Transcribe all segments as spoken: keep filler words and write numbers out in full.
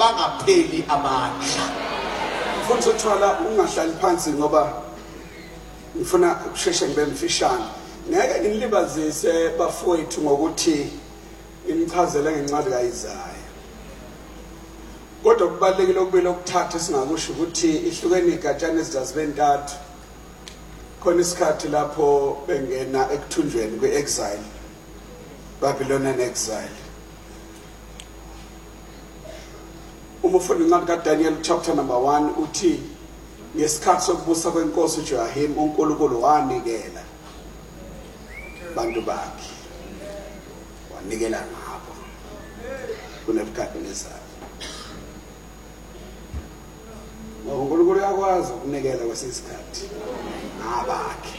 bangapheli amandla. Mfundisi uthwala ungahlali phansi ngoba ngifuna ukusheshe ngibe mfishane. Ngeke nilibazise bafowethu ngokuthi imchazele ngencwadi kaIsaya. Kodwa kubalekile ukubili okuthatha singakusho ukuthi ihlukene igatshana ezidazibe entathu. Khona isikhathi lapho bengena ekuthunjweni kweexile. Babylonian exile. Uma ufunda incwadi kaDaniel chapter number one uthi ngesikhathi sokubusa kwenkosi uJoyahim uNkulunkulu wanikela bantu bakhe. Wanikela ngabo kuNebukadnezar. uNkulunkulu uyakwazi ukunikela kwesikhathi ngabakhe.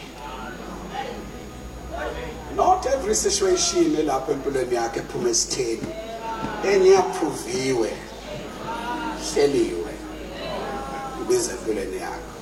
Not every situation elapha empilweni yakhe ephuma esitheni eniyapruviwe hleliwe ibiza empilweni yakho.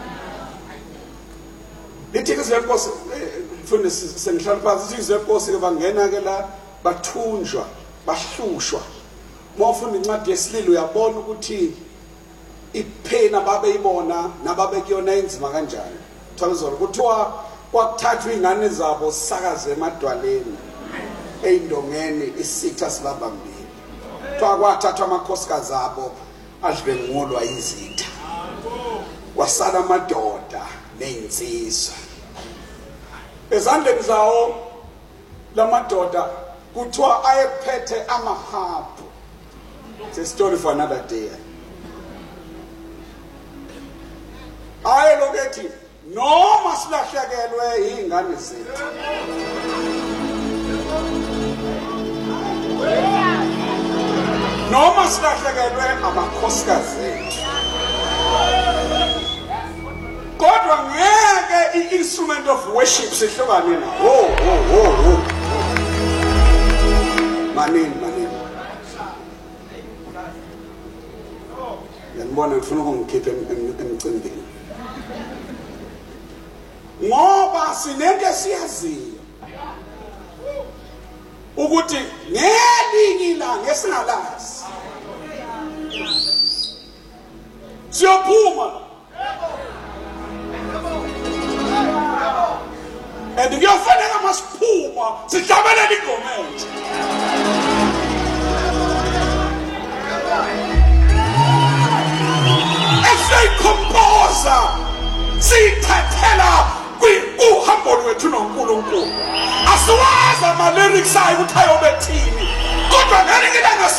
Lithi ke zenkosi mfundisi sengihlala phansi ithi zenkosi ke bangena ke la bathunjwa bahlushwa. Mawufunda incwadi yesililo uyabona ukuthi iphena babeyibona nababekuyona enzima kanjani. Thalizolo kuthiwa kwakuthathwa ingane zabo sakaze emadwaleni eyindongeni isitha sibabambile. Kuthiwa kwathathwa amakhosikazi abo adliwe ngolwa izitha. Kwasala amadoda nezinsizwa. Ezandleni zawo lamadoda kuthiwa ayephethe amahabhu. It's a story for another day. Aye lokethi noma silahlekelwe ingane zethu. Noma silahlekelwe amakhosikazi ethu. Kodwa ngeke i-instrument of worship sihlukane na. Oh oh oh oh. Manini manini. Yanibona ngifuna ukungikhipha emcimbini. Ngoba sinento esiyaziyo ukuthi ngelinye ilanga esingalazi siyophuma and kuyofanele masiphuma sihlabelele igomenti. Esiyikhompoza siyithathela uhambo lwethu noNkulunkulu. Asiwazi ama lyrics ayo ukuthi ayobethini. Kodwa ngelinye ilanga